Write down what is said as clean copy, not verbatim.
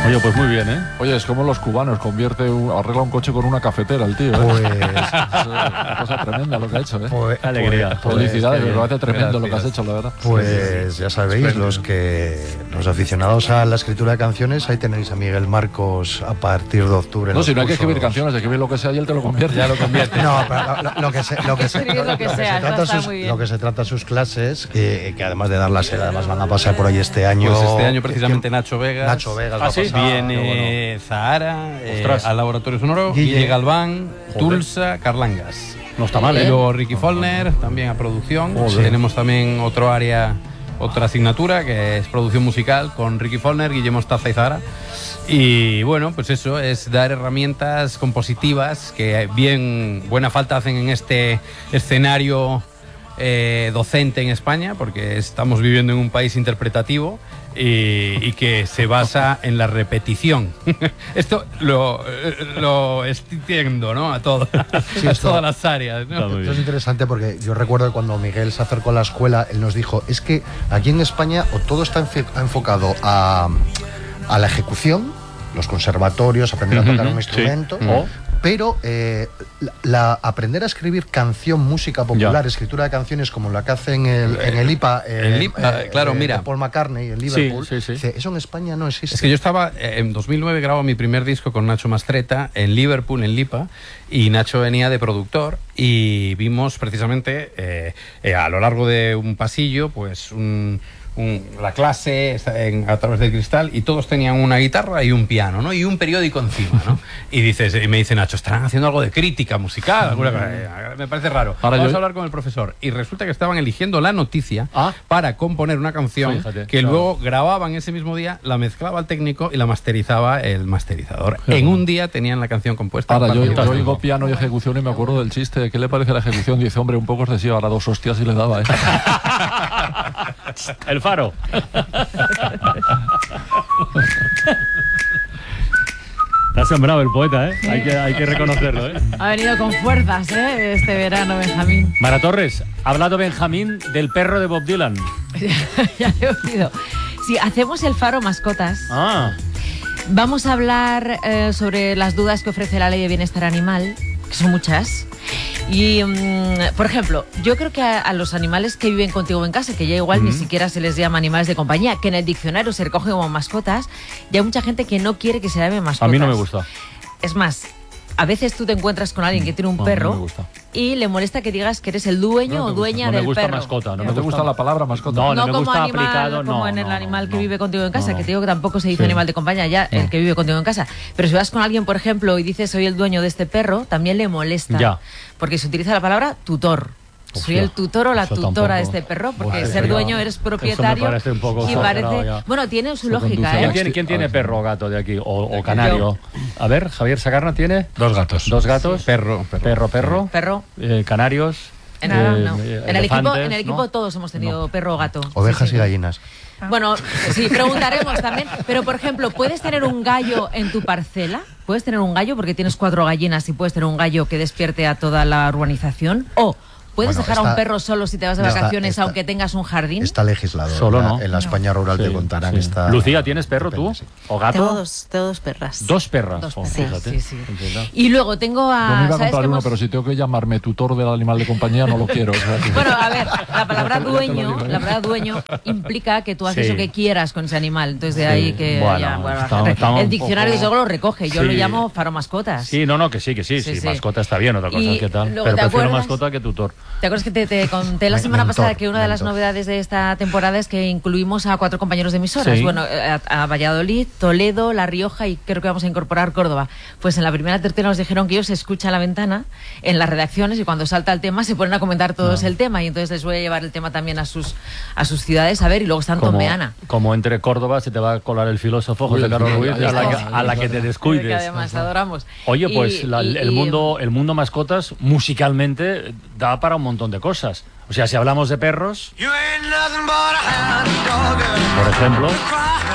Oye, pues muy bien, ¿eh? Oye, es como los cubanos, arregla un coche con una cafetera el tío, ¿eh? Pues... es una cosa tremenda lo que ha hecho, ¿eh? Pues, alegría. Felicidades, me parece tremendo Gracias. lo que has hecho, la verdad. Pues ya sabéis, los aficionados a la escritura de canciones, ahí tenéis a Miguel Marcos a partir de octubre. No, si no hay que escribir canciones, escribir lo que sea y él te lo convierte. Ya lo convierte. No, pero lo que se trata sus clases, que además de darlas, además van a pasar por ahí este año. Pues este año precisamente Nacho Vegas. Nacho Vegas va a ¿sí? pasar, Viene Zahara, al Laboratorio Sonoro, Guille Galván, Tulsa, Carlangas. No está mal, Y ¿eh? luego Ricky Follner, también a producción. Tenemos también otro área, otra asignatura, que es producción musical, con Ricky Follner, Guillermo Mostaza y Zahara. Y bueno, pues eso, es dar herramientas compositivas que buena falta hacen en este escenario docente en España, porque estamos viviendo en un país interpretativo y que se basa en la repetición. Esto lo extiendo, ¿no? A todo, a todas las áreas, ¿no? Esto es interesante porque yo recuerdo que cuando Miguel se acercó a la escuela, él nos dijo, es que aquí en España o todo está enfocado a la ejecución, los conservatorios, aprender a tocar un instrumento, pero aprender a escribir canción, música popular, escritura de canciones como la que hace en el IPA, claro, mira, Paul McCartney en Liverpool, sí. eso en España no existe. Es que yo estaba, en 2009 grabo mi primer disco con Nacho Mastretta en Liverpool, en Lipa, y Nacho venía de productor y vimos precisamente a lo largo de un pasillo, pues la clase a través del cristal, y todos tenían una guitarra y un piano, ¿no? Y un periódico encima, ¿no? Y me dice Nacho, estarán haciendo algo de crítica musical, alguna cosa. Me parece raro. Vamos a hablar con el profesor. Y resulta que estaban eligiendo la noticia para componer una canción que luego grababan ese mismo día, la mezclaba el técnico y la masterizaba el masterizador. En un día tenían la canción compuesta. Ahora, yo oigo piano y ejecución y me acuerdo del chiste de ¿qué le parece la ejecución? Dice, hombre, un poco excesivo, ahora 2 hostias y le daba, ¿eh? El Faro. Te ha sembrado el poeta, ¿eh? Hay que reconocerlo, ¿eh? Ha venido con fuerzas, ¿eh? Este verano, Benjamín. Mara Torres, ha hablado Benjamín del perro de Bob Dylan. Ya lo he oído. Sí, hacemos el Faro Mascotas. Vamos a hablar sobre las dudas que ofrece la Ley de Bienestar Animal, que son muchas. Y, por ejemplo, yo creo que a los animales que viven contigo en casa, que ya igual ni siquiera se les llama animales de compañía, que en el diccionario se recogen como mascotas, y hay mucha gente que no quiere que se llame mascotas. A mí no me gusta. Es más, a veces tú te encuentras con alguien que tiene un perro y le molesta que digas que eres el dueño o dueña del perro. No me gusta mascota. ¿No te gusta la palabra mascota? No No me como gusta animal, aplicado. como en el animal que vive contigo en casa, que te digo que tampoco se dice animal de compañía, ya el que vive contigo en casa. Pero si vas con alguien, por ejemplo, y dices soy el dueño de este perro, también le molesta. Ya. Porque se utiliza la palabra tutor. Soy el tutor o la tutora de este perro, porque ser dueño eres propietario. Eso me parece un poco y parece, bueno, tiene su lógica, ¿eh? ¿Quién tiene perro o gato de aquí? O canario. A ver, Javier Sagarna tiene 2 gatos. 2 gatos. Perro. Perro. Canarios. En el equipo todos hemos tenido perro o gato. Ovejas y gallinas. Bueno, sí, preguntaremos también. Pero, por ejemplo, ¿puedes tener un gallo en tu parcela? ¿Puedes tener un gallo porque tienes 4 gallinas y puedes tener un gallo que despierte a toda la urbanización? ¿O puedes dejar a un perro solo si te vas de vacaciones aunque tengas un jardín? Está legislado. Solo no. En la España rural te contarán. Está... Lucía, ¿tienes perro tú? ¿O gato? Tengo dos perras. 2 perras. Dos perras, Fíjate. sí. Y luego tengo Yo me iba a ¿sabes comprar qué uno, pero si tengo que llamarme tutor del animal de compañía, no lo quiero. O sea, Bueno, a ver, la palabra dueño implica que tú haces lo que quieras con ese animal. Entonces de ahí que el diccionario desde luego lo recoge. Yo lo llamo Faro Mascotas. Sí, que sí. Mascota está bien, otra cosa es que tal. Pero prefiero mascota que tutor. ¿Te acuerdas que te conté la semana pasada que una de las novedades de esta temporada es que incluimos a 4 compañeros de emisoras? Sí. Bueno, a Valladolid, Toledo, La Rioja y creo que vamos a incorporar Córdoba. Pues en la primera tertulia nos dijeron que ellos se escuchan a la ventana en las redacciones y cuando salta el tema se ponen a comentar todos el tema y entonces les voy a llevar el tema también a sus ciudades a ver, y luego están Tombeana. Como entre Córdoba se te va a colar el filósofo José Carlos Ruiz a la que te descuides. Que además adoramos. Oye, pues el mundo mascotas musicalmente da para un montón de cosas. O sea, si hablamos de perros, por ejemplo,